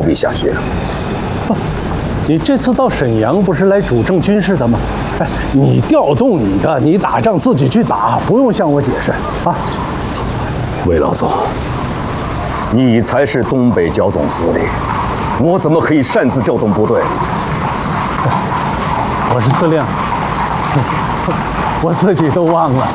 必下去。 你这次到沈阳不是来主政军事的吗？哎，你调动你的，你打仗自己去打，不用向我解释啊。 魏老总，你才是东北剿总司令，我怎么可以擅自调动部队？ 我是司令，我自己都忘了。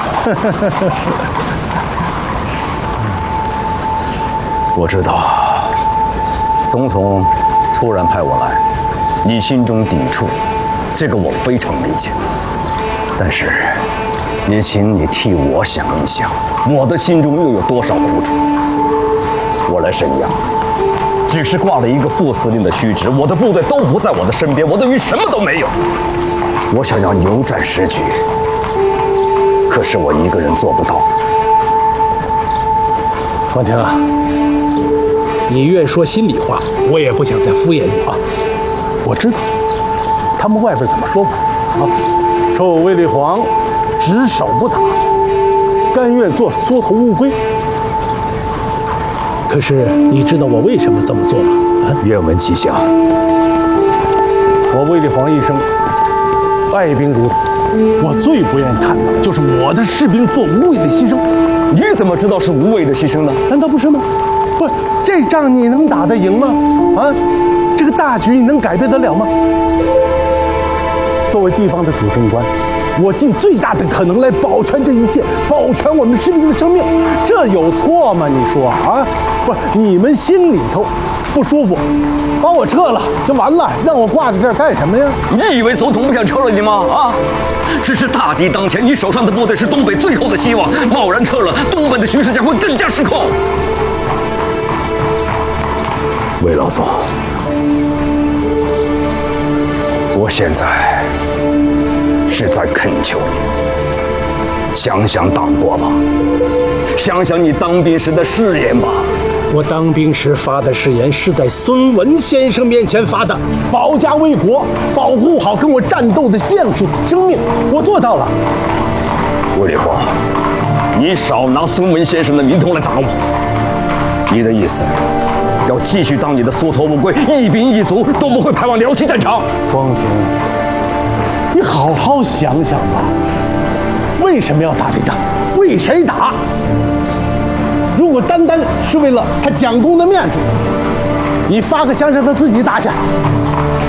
我知道，总统突然派我来，你心中抵触，这个我非常理解。但是，也请你替我想一想，我的心中又有多少苦楚？我来沈阳，只是挂了一个副司令的虚职，我的部队都不在我的身边，我等于什么都没有。我想要扭转时局，可是我一个人做不到。 光庭啊，你越说心里话，我也不想再敷衍你啊。我知道他们外边怎么说我啊，说我卫立煌只守不打，甘愿做缩头乌龟。可是你知道我为什么这么做吗？ 愿闻其详。 我卫立煌一生爱兵如子，我最不愿意看到的就是我的士兵做无谓的牺牲。 你怎么知道是无谓的牺牲呢？ 难道不是吗？不，这仗你能打得赢吗？啊，这个大局你能改变得了吗？作为地方的主政官，我尽最大的可能来保全这一切，保全我们士兵的生命，这有错吗？你说啊？不，你们心里头不舒服，把我撤了就完了，让我挂在这儿干什么呀？ 你以为总统不想撤了你吗？啊，只是大敌当前，你手上的部队是东北最后的希望，贸然撤了，东北的局势将会更加失控。魏老总，我现在是在恳求你，想想党国吧，想想你当兵时的誓言吧。 我当兵时发的誓言是在孙文先生面前发的，保家卫国，保护好跟我战斗的将士的生命，我做到了。 卫立煌，你少拿孙文先生的名头来砸我。你的意思，要继续当你的缩头乌龟，一兵一卒都不会派往辽西战场？ 光庭，你好好想想吧，为什么要打这仗？为谁打？如果单单是为了他蒋公的面子，你发个枪让他自己打去，